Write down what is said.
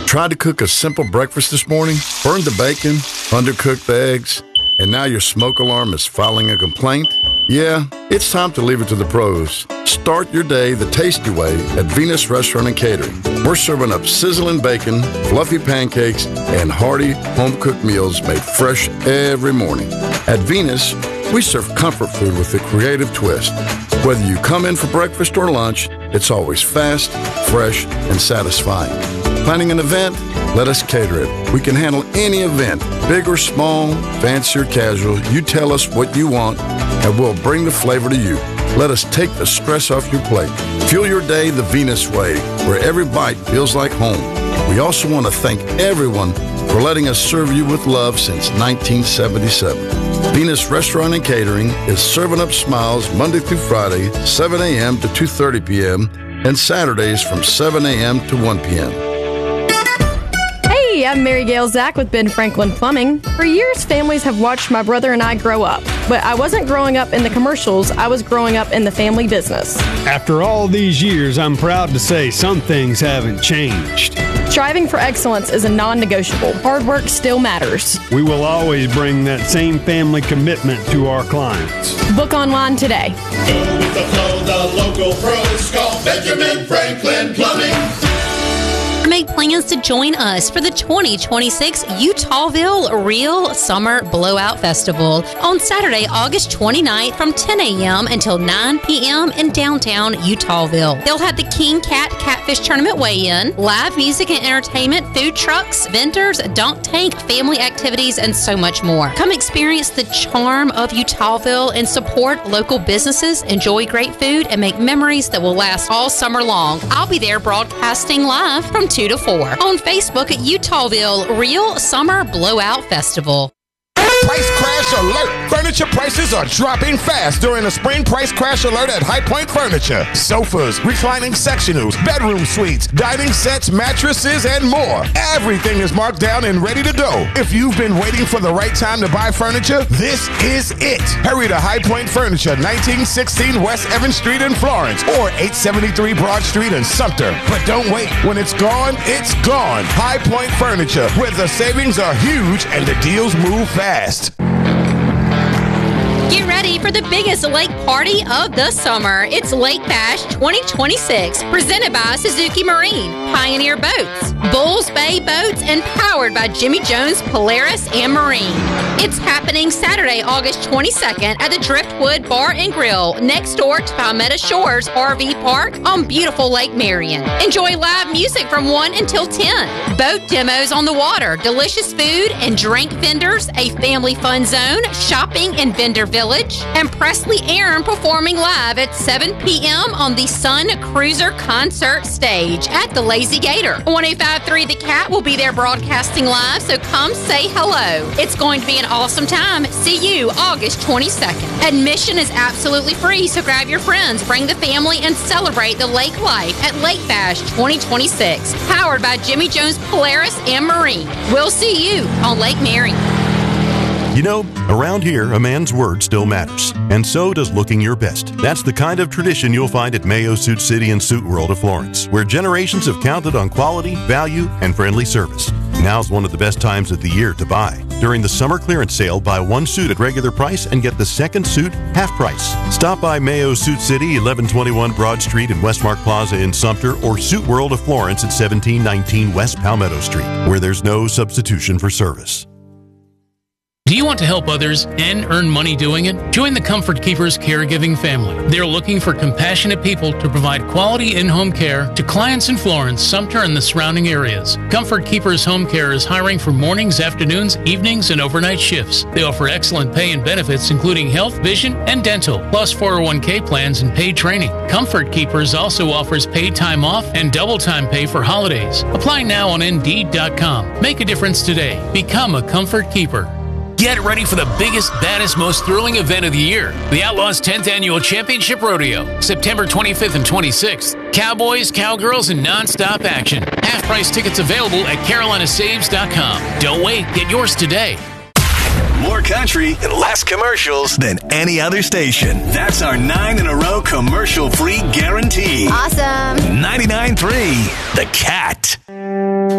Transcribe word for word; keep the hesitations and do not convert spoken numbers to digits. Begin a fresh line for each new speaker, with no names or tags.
Tried to cook a simple breakfast this morning, burned the bacon, undercooked the eggs, and now your smoke alarm is filing a complaint? Yeah, it's time to leave it to the pros. Start your day the tasty way at Venus Restaurant and Catering. We're serving up sizzling bacon, fluffy pancakes, and hearty home-cooked meals made fresh every morning. At Venus, we serve comfort food with a creative twist. Whether you come in for breakfast or lunch, it's always fast, fresh, and satisfying. Planning an event? Let us cater it. We can handle any event, big or small, fancy or casual. You tell us what you want, and we'll bring the flavor to you. Let us take the stress off your plate. Fuel your day the Venus way, where every bite feels like home. We also want to thank everyone for letting us serve you with love since nineteen seventy-seven. Venus Restaurant and Catering is serving up smiles Monday through Friday, seven a.m. to two thirty p.m., and Saturdays from seven a.m. to one p.m.
Hey, I'm Mary Gail Zach with Ben Franklin Plumbing. For years, families have watched my brother and I grow up. But I wasn't growing up in the commercials, I was growing up in the family business.
After all these years, I'm proud to say some things haven't changed.
Striving for excellence is a non-negotiable. Hard work still matters.
We will always bring that same family commitment to our clients.
Book online today.
Go with the flow, the local pros. Call Benjamin Franklin Plumbing.
Make plans to join us for the twenty twenty-six Utahville Real Summer Blowout Festival on Saturday, August twenty-ninth from ten a.m. until nine p.m. in downtown Utahville. They'll have the King Cat Catfish Tournament weigh-in, live music and entertainment, food trucks, vendors, dunk tank, family activities, and so much more. Come experience the charm of Utahville and support local businesses, enjoy great food, and make memories that will last all summer long. I'll be there broadcasting live from two to four on Facebook at Utahville Real Summer Blowout Festival.
Price crash alert! Furniture prices are dropping fast during the spring price crash alert at High Point Furniture. Sofas, reclining sectionals, bedroom suites, dining sets, mattresses, and more. Everything is marked down and ready to go. If you've been waiting for the right time to buy furniture, this is it. Hurry to High Point Furniture, nineteen sixteen West Evans Street in Florence, or eight seventy-three Broad Street in Sumter. But don't wait. When it's gone, it's gone. High Point Furniture, where the savings are huge and the deals move fast.
Get ready for the biggest lake party of the summer. It's Lake Bash twenty twenty-six, presented by Suzuki Marine, Pioneer Boats, Bulls Bay Boats, and powered by Jimmy Jones Polaris and Marine. It's happening Saturday, August twenty-second at the Driftwood Bar and Grill next door to Palmetto Shores R V Park on beautiful Lake Marion. Enjoy live music from one until ten, boat demos on the water, delicious food and drink vendors, a family fun zone, shopping and vendor Village, and Presley Aaron performing live at seven p.m. on the Sun Cruiser concert stage at the Lazy Gator. one oh five point three The Cat will be there broadcasting live, so come say hello. It's going to be an awesome time. See you August twenty-second. Admission is absolutely free, so grab your friends, bring the family, and celebrate the lake life at Lake Bash twenty twenty-six, powered by Jimmy Jones Polaris and Marine. We'll see you on Lake Marion.
You know, around here, a man's word still matters, and so does looking your best. That's the kind of tradition you'll find at Mayo Suit City and Suit World of Florence, where generations have counted on quality, value, and friendly service. Now's one of the best times of the year to buy. During the summer clearance sale, buy one suit at regular price and get the second suit half price. Stop by Mayo Suit City, eleven twenty-one Broad Street in Westmark Plaza in Sumter, or Suit World of Florence at seventeen nineteen West Palmetto Street, where there's no substitution for service.
Do you want to help others and earn money doing it? Join the Comfort Keepers caregiving family. They're looking for compassionate people to provide quality in-home care to clients in Florence, Sumter, and the surrounding areas. Comfort Keepers Home Care is hiring for mornings, afternoons, evenings, and overnight shifts. They offer excellent pay and benefits, including health, vision, and dental, plus four oh one k plans and paid training. Comfort Keepers also offers paid time off and double time pay for holidays. Apply now on Indeed dot com. Make a difference today. Become a Comfort Keeper. Get ready for the biggest, baddest, most thrilling event of the year. The Outlaws tenth Annual Championship Rodeo, September twenty-fifth and twenty-sixth. Cowboys, cowgirls, and non-stop action. Half-price tickets available at Carolina Saves dot com. Don't wait. Get yours today.
More country and less commercials than any other station. That's our nine in a row commercial-free guarantee.
Awesome.
ninety-nine point three The Cat.